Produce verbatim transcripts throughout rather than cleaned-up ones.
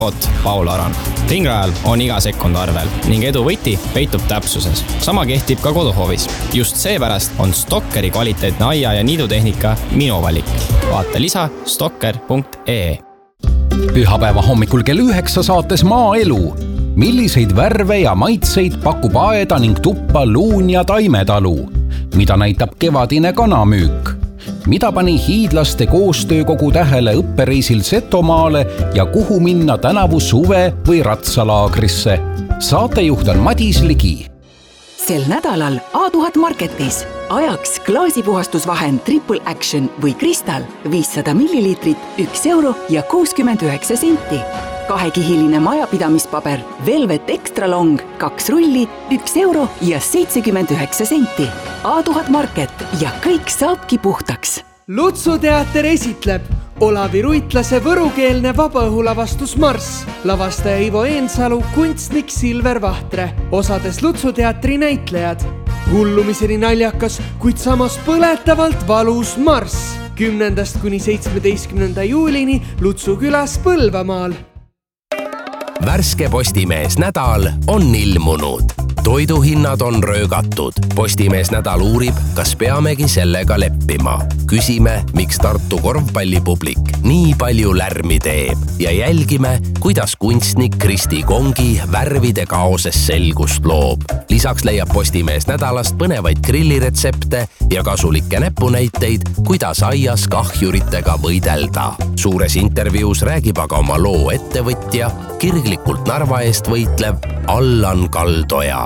Paul Aran. Ringrajal on iga sekund arvel ning edu võti peitub täpsuses. Sama kehtib ka koduhoovis. Just seepärast on Stokkeri kvaliteetne aia- ja niidutehnika minu valik. Vaata lisa stokker punkt ee. Pühapäeva hommikul kell üheksa saates Maaelu. Milliseid värve ja maitseid pakub aeda ning tuppa luun ja taimetalu? Mida näitab kevadine kanamüük? Mida pani hiidlaste koostöökogu tähele õppereisil Setomaale ja kuhu minna tänavu suve või ratsalaagrisse? Saatejuht on Madis Ligi. Sel nädalal A tuhat Marketis ajaks klaasipuhastusvahend Triple Action või Kristal viissada milliliitrit, üks euro ja kuuskümmend üheksa senti. Kahekihiline majapidamispaber Velvet Extra Long, kaks rulli, üks euro ja seitsekümmend üheksa senti. A tuhat Market ja kõik saabki puhtaks. Lutsuteater esitleb Olavi Ruitlase võrukeelne vabaõhulavastus Marss. Lavastaja Ivo Eensalu, kunstnik Silver Vahtre. Osades Lutsuteatri näitlejad. Hullumiseni naljakas, kuid samas põletavalt valus Marss. kümnendast kuni seitsmeteistkümnenda juulini Lutsu külas Põlvamaal. Värske Postimees nädal on ilmunud. Toiduhinnad on röögatud. Postimees nädal uurib, kas peamegi sellega leppima. Küsime, miks Tartu korvpallipublik nii palju lärmi teeb ja jälgime, kuidas kunstnik Kristi Kongi värvide kaoses selgust loob. Lisaks leiab Postimees nädalast põnevaid grilliretsepte ja kasulikke näpunäiteid, kuidas aias kahjuritega võidelda. Suures intervjuus räägib aga oma loo ettevõtja, kirglikult Narva eest võitlev Allan Kaldoja.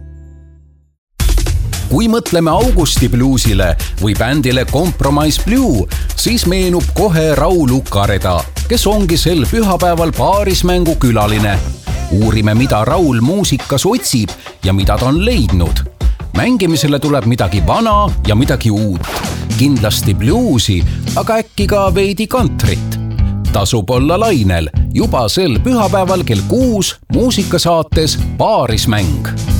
Kui mõtleme Augusti bluusile või bändile Compromise Blue, siis meenub kohe Raul Ukareda, kes ongi sel pühapäeval paarismängu külaline. Uurime, mida Raul muusikas otsib ja mida ta on leidnud. Mängimisele tuleb midagi vana ja midagi uut. Kindlasti bluusi, aga äkki ka veidi kantrit. Tasub olla lainel juba sel pühapäeval kell kuus muusikasaates Paarismäng.